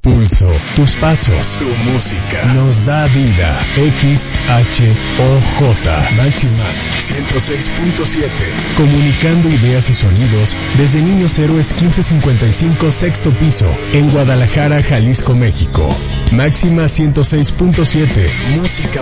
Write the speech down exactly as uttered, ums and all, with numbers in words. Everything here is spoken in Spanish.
pulso, tus pasos, tu música, nos da vida. X H O J, Máxima ciento seis punto siete. Comunicando ideas y sonidos desde Niños Héroes quince cincuenta y cinco, sexto piso, en Guadalajara, Jalisco, México. Máxima ciento seis punto siete, música